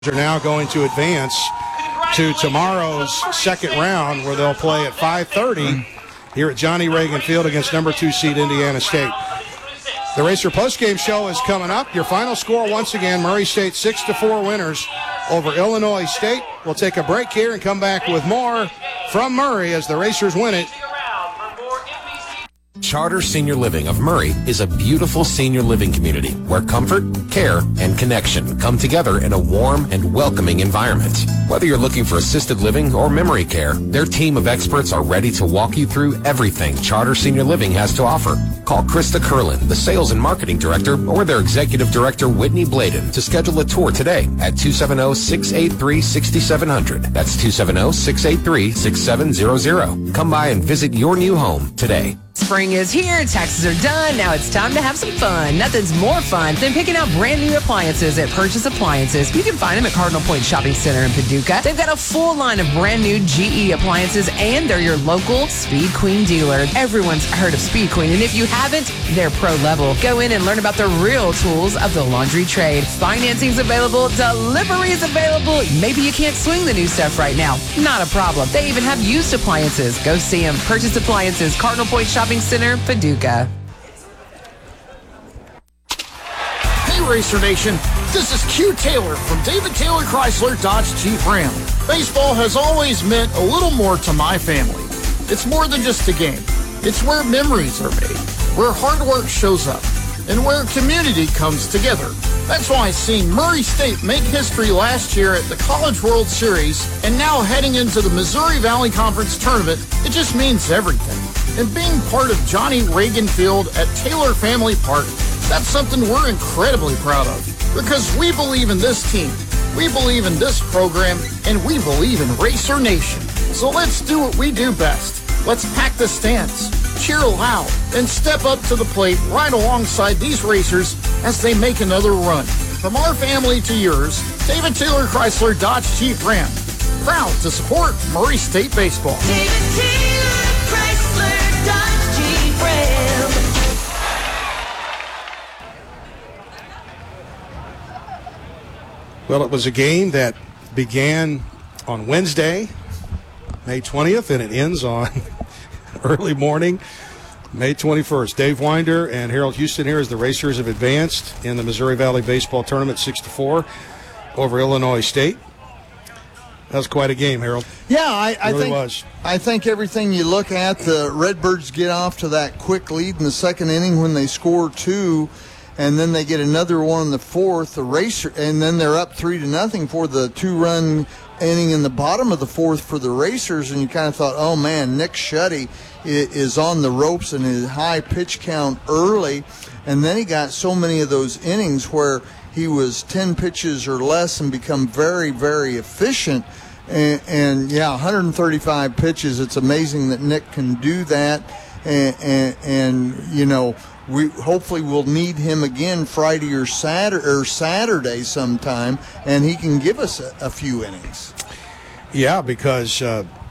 Are now going to advance to tomorrow's second round, where they'll play at 5:30 here at Johnny Reagan Field against number 2 seed Indiana State. The Racer postgame show is coming up. Your final score once again, Murray State 6-4 winners over Illinois State. We'll take a break here and come back with more from Murray as the Racers win it. Charter Senior Living of Murray is a beautiful senior living community where comfort, care, and connection come together in a warm and welcoming environment. Whether you're looking for assisted living or memory care, their team of experts are ready to walk you through everything Charter Senior Living has to offer. Call Krista Curlin, the Sales and Marketing Director, or their Executive Director, Whitney Bladen, to schedule a tour today at 270-683-6700. That's 270-683-6700. Come by and visit your new home today. Spring is here, taxes are done, now it's time to have some fun. Nothing's more fun than picking out brand new appliances at Purchase Appliances. You can find them at Cardinal Point Shopping Center in Paducah. They've got a full line of brand new GE appliances, and they're your local Speed Queen dealer. Everyone's heard of Speed Queen, and if you haven't, they're pro level. Go in and learn about the real tools of the laundry trade. Financing's available, delivery's available. Maybe you can't swing the new stuff right now. Not a problem. They even have used appliances. Go see them. Purchase Appliances, Cardinal Point Shopping Center, Paducah. Hey Racer Nation, this is Q Taylor from David Taylor Chrysler Dodge Jeep Ram. Baseball has always meant a little more to my family. It's more than just a game. It's where memories are made, where hard work shows up, and where community comes together. That's why seeing Murray State make history last year at the College World Series and now heading into the Missouri Valley Conference Tournament, it just means everything. And being part of Johnny Reagan Field at Taylor Family Park, that's something we're incredibly proud of. Because we believe in this team, we believe in this program, and we believe in Racer Nation. So let's do what we do best. Let's pack the stands, cheer loud, and step up to the plate right alongside these racers as they make another run. From our family to yours, David Taylor Chrysler Dodge Jeep Ram. Proud to support Murray State baseball. David Taylor Chrysler Dodge Jeep Ram. Well, it was a game that began on Wednesday, May 20th, and it ends on early morning, May 21st. Dave Winder and Harold Houston here as the Racers have advanced in the Missouri Valley Baseball Tournament 6-4 over Illinois State. That was quite a game, Harold. Yeah, I really think was. I think everything you look at, the Redbirds get off to that quick lead in the second inning when they score 2, and then they get another one in the fourth. The Racer, and then they're up 3-0 for the 2-run inning in the bottom of the fourth for the Racers, and you kind of thought, oh man, Nick Schutte is on the ropes in his high pitch count early, and then he got so many of those innings where he was 10 pitches or less and become very, very efficient. And yeah, 135 pitches. It's amazing that Nick can do that. And you know, we hopefully will need him again Friday or Saturday sometime, and he can give us a few innings. Yeah, because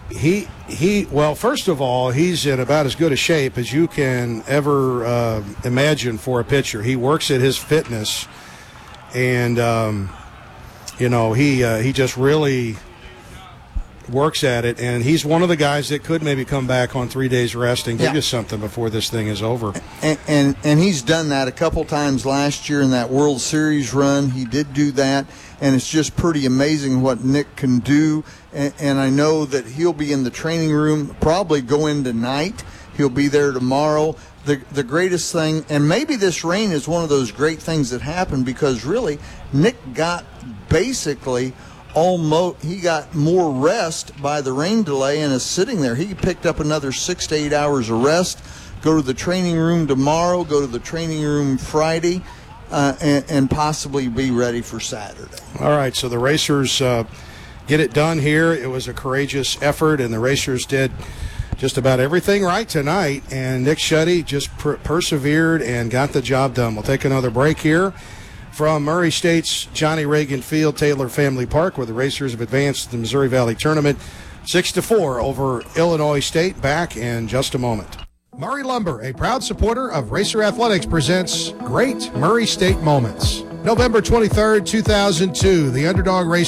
well, first of all, he's in about as good a shape as you can ever imagine for a pitcher. He works at his fitness, and you know, he just really works at it, and he's one of the guys that could maybe come back on 3 days rest and give you something before this thing is over. And he's done that a couple times last year in that World Series run. He did do that, and it's just pretty amazing what Nick can do. And I know that he'll be in the training room, probably go in tonight. He'll be there tomorrow. The greatest thing, and maybe this rain is one of those great things that happened, because really Nick got basically he got more rest by the rain delay and is sitting there. He picked up another 6 to 8 hours of rest, go to the training room tomorrow, go to the training room Friday, and possibly be ready for Saturday. All right, so the Racers get it done here. It was a courageous effort, and the Racers did just about everything right tonight, and Nick Schutte just persevered and got the job done. We'll take another break here from Murray State's Johnny Reagan Field, Taylor Family Park, where the Racers have advanced to the Missouri Valley Tournament 6-4 over Illinois State. Back in just a moment. Murray Lumber, a proud supporter of Racer Athletics, presents Great Murray State Moments. November 23rd, 2002, the Underdog Race